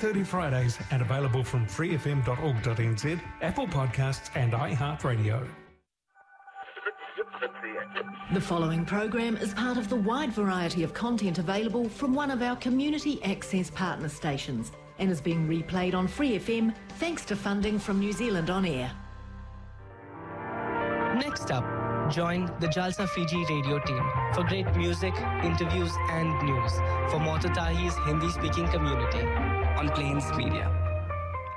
3:30 Fridays and available from freefm.org.nz, Apple Podcasts and iHeartRadio. The following program is part of the wide variety of content available from one of our community access partner stations and is being replayed on Free FM thanks to funding from New Zealand On Air. Next up, join the Jalsa Fiji radio team for great music, interviews and news for Motatahi's Hindi-speaking community on Plains Media.